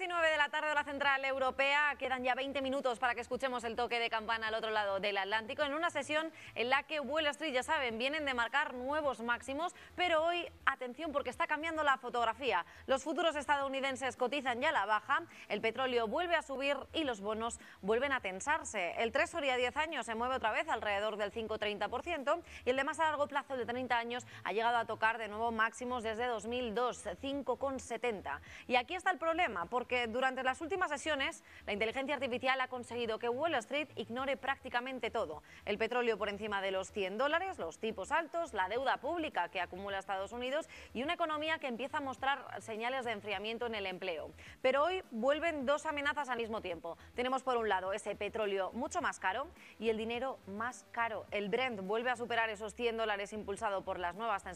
3:09 de la tarde, hora central europea. Quedan ya 20 minutos para que escuchemos el toque de campana al otro lado del Atlántico, en una sesión en la que Wall Street, ya saben, vienen de marcar nuevos máximos, pero hoy, atención, porque está cambiando la fotografía. Los futuros estadounidenses cotizan ya a la baja, el petróleo vuelve a subir y los bonos vuelven a tensarse. El Treasury a 10 años se mueve otra vez alrededor del 5,30% y el de más a largo plazo, de 30 años, ha llegado a tocar de nuevo máximos desde 2002, 5,70. Y aquí está el problema, porque durante las últimas sesiones la inteligencia artificial ha conseguido que Wall Street ignore prácticamente todo. El petróleo por encima de los $100, los tipos altos, la deuda pública que acumula Estados Unidos y una economía que empieza a mostrar señales de enfriamiento en el empleo. Pero hoy vuelven dos amenazas al mismo tiempo. Tenemos por un lado ese petróleo mucho más caro y el dinero más caro. El Brent vuelve a superar esos $100 impulsado por las nuevas tensiones